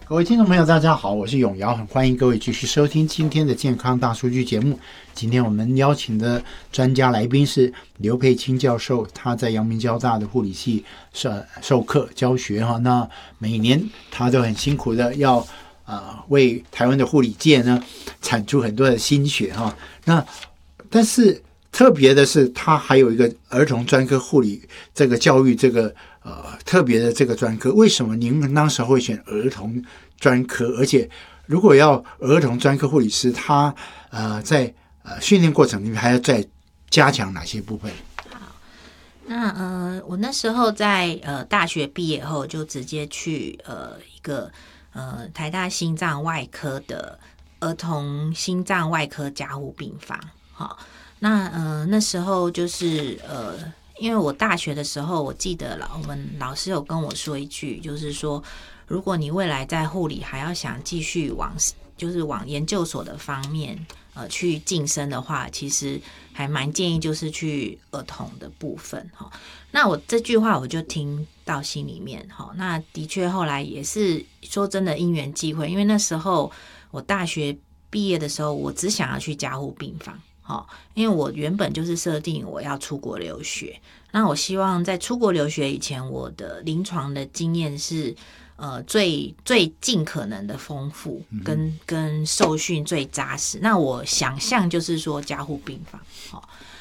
各位听众朋友大家好，我是永尧，很欢迎各位继续收听今天的健康大数据节目。今天我们邀请的专家来宾是刘佩卿教授，他在阳明交大的护理系授课教学哈。那每年他都很辛苦的要为台湾的护理界呢产出很多的心血哈。那但是特别的是，他还有一个儿童专科护理这个教育这个特别的这个专科。为什么您当时会选儿童专科？而且如果要儿童专科护理师，他在训练过程里面还要再加强哪些部分？ 好，那我那时候在大学毕业后就直接去一个台大心脏外科的儿童心脏外科加护病房。好，那时候就是因为我大学的时候，我记得我们老师有跟我说一句，就是说，如果你未来在护理还要想继续往研究所的方面去晋升的话，其实还蛮建议就是去儿童的部分哈。那我这句话我就听到心里面哈。那的确后来也是说真的因缘际会，因为那时候我大学毕业的时候，我只想要去加护病房。因为我原本就是设定我要出国留学，那我希望在出国留学以前，我的临床的经验是最尽可能的丰富，跟受训最扎实。那我想象就是说加护病房，